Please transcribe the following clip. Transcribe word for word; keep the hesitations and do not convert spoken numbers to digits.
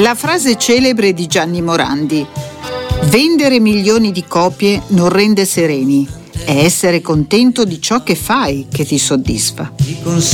La frase celebre di Gianni Morandi: vendere milioni di copie non rende sereni, è essere contento di ciò che fai che ti soddisfa.